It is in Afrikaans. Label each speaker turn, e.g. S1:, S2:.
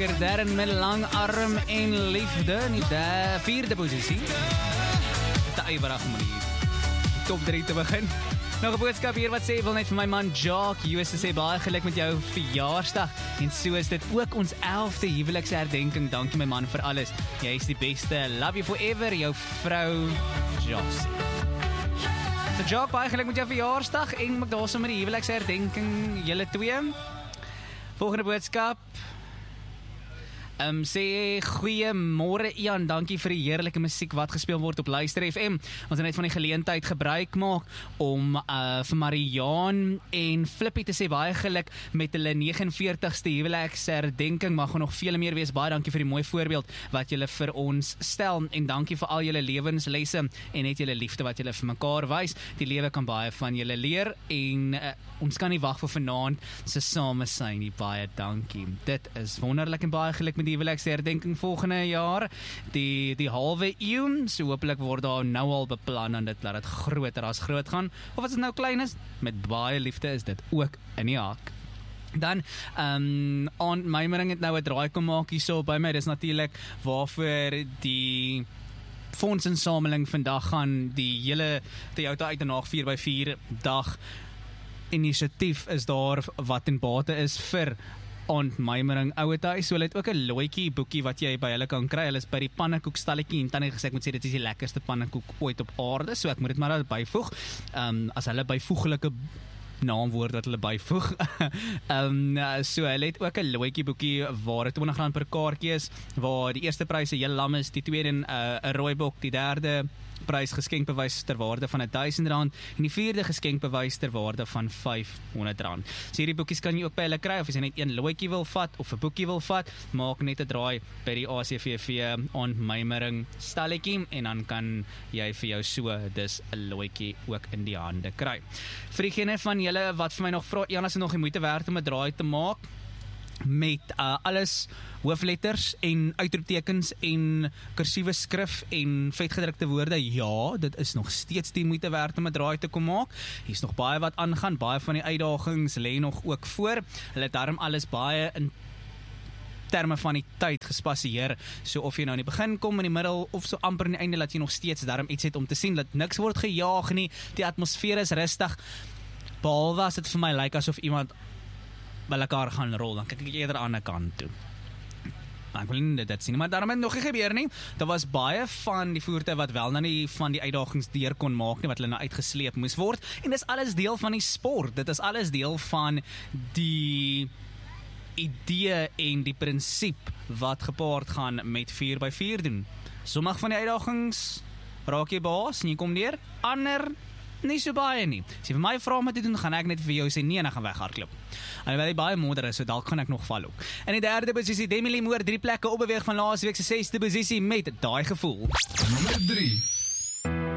S1: lekker Darren met lang arm en liefde in die vierde posisie. Dit is 'n ywerige manier. Top 3 te begin. Nog 'n boodskap hier wat sê, wil net vir my man Jacques US sê baie geluk met jou verjaarsdag. En so is dit ook ons 11de huweliksherdenking. Dankie my man vir alles. Jy is die beste. Love you forever, jou vrou Joss. So Jacques, baie geluk met jou verjaarsdag en maak daar sommer die huweliksherdenking julle twee. Volgende boodskap. Sê goeiemôre Ian, dankie vir die heerlike musiek wat gespeel word op Luister FM. Ons het net van die geleentheid gebruik maak om vir Mariaan en Flippie te sê baie geluk met hulle 49ste huweliksherdenking. Mag nog vele meer wees. Baie dankie vir die mooi voorbeeld wat julle vir ons stel en dankie vir al julle lewenslesse en net julle liefde wat julle vir mekaar wys. Die lewe kan baie van julle leer en ons kan nie wag vir vanaand se samesyn nie. Baie dankie. Dit is wonderlik en baie geluk met die huweliksherdenking volgende jaar, die halwe eeu, so hopelik word daar nou al beplan en dit laat dit groter as groot gaan, of as dit nou klein is, met baie liefde is dit ook in die hak. Dan, Aunt Meimering het nou 'n draai kom maak hierso by my, dis natuurlik waarvoor die fondsinsameling vandag gaan, die hele Toyota Uitenaag 4x4 dag inisiatief is daar wat in bate is vir Aunt Meimering ouerhuis, so hulle het ook 'n looitjie boekie wat jy by hulle kan kry. Hulle is by die pannekoekstalletjie en Tannie gesê ek moet sê dit is die lekkerste pannekoek ooit op aarde, so ek moet dit maar daar byvoeg. As hulle byvoeglike naamwoord wat hulle byvoeg. So hulle het ook 'n looitjie boekie waar dit R20 per kaartjie is, waar die eerste prys 'n hele lam is, die tweede 'n rooibok, die derde prys geskenkbewys ter waarde van R1000 en die vierde geskenkbewys ter waarde van R500. So hierdie boekies kan jy ook by hulle kry, of as jy net een looitjie wil vat of 'n boekie wil vat, maak net 'n draai by die ACVV Aunt Meimering stalletjie en dan kan jy vir jou so dus 'n looitjie ook in die hande kry. Vir diegene van julle wat vir my nog vra, Jan, as dit nog die moeite werd om 'n draai te maak met alles hoofletters en uitroeptekens en kursiewe skrif en vetgedrukte woorde, ja, dit is nog steeds die moeite werd om 'n draai te kom maak. Hier's nog baie wat aangaan, baie van die uitdagings lê nog ook voor. Hulle het daarom alles baie in terme van die tyd gespasieer, so of jy nou in die begin kom, in die middel, of so amper in die einde, laat jy nog steeds daarom iets het om te sien, dat niks word gejaag nie, die atmosfeer is rustig, behalwe as dit vir my lyk asof iemand by mekaar gaan rol, dan kyk ek eerder aan die kant toe. Ek wil nie dit sien, maar daarom het nog nie gebeur nie. Daar was baie van die voertuie wat wel nou nie van die uitdagings deur kon maak nie, wat hulle nou uitgesleep moes word, en dis alles deel van die sport, dit is alles deel van die idee en die prinsip wat gepaard gaan met 4x4 doen. Sommige van die uitdagings raak jy baas en jy kom neer, ander nie so baie nie. As jy vir my vra om te doen, gaan ek net vir jou sê nee en ek gaan weghardloop. Alhoewel die baie modder is, so dalk gaan ek nog val ook. In die derde posisie, Demi Lee Moore, 3 plekke opbeweeg van laasweek se 6de posisie met daai gevoel.
S2: Nommer 3.